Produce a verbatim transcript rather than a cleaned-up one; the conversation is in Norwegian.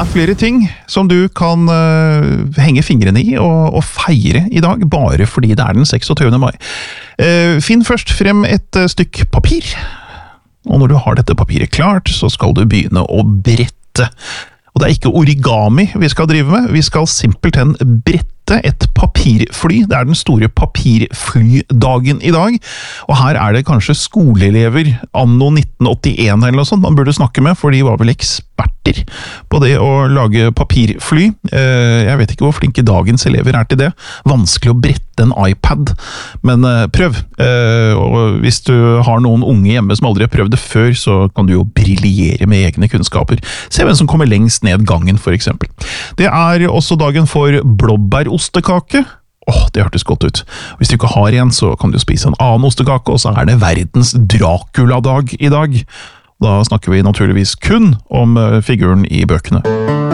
flere ting som du kan uh, henge fingrene i og, og feire i dag, bare fordi det er den seksogtyvende mai. Uh, finn først frem et uh, stykk papir, og når du har dette papiret klart, så skal du begynne å brette. Og det er ikke origami vi skal drive med, vi skal simpelthen brette et papirfly. Det er den store papirflydagen i dag, og her er det kanskje skoleelever anno nitten åttien eller noe sånt man burde snakke med, for de var vel eksperter på det å lage papirfly. Jeg vet ikke hvor flinke dagens elever er til det. Vanskelig å brette en iPad, men prøv. Og hvis du har noen unge hjemme som aldri har prøvd det før, så kan du jo briljere med egne kunnskaper. Se hvem som kommer lengst ned gangen, for eksempel. Det er også dagen for blåbærostekake. Åh, det hørtes godt ut. Hvis du ikke har en, så kan du spise en annen ostekake, og så er det verdens Dracula-dag i dag. Da snakker vi naturligvis kun om figuren i bøkene.